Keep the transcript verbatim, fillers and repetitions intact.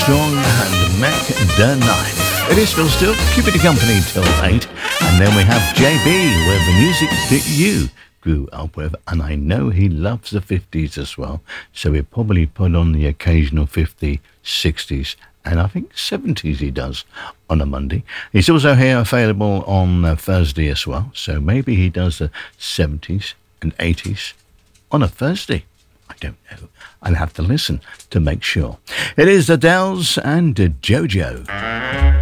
Strong and Mac the Knife. It is Phil Still, keeping you company till eight. And then we have J B with the music that you grew up with. And I know he loves the fifties as well. So he'll probably put on the occasional fifties, sixties, and I think seventies he does on a Monday. He's also here available on uh, Thursday as well. So maybe he does the seventies and eighties on a Thursday. I don't know. I'll have to listen to make sure. It is the Dells and uh, Jojo.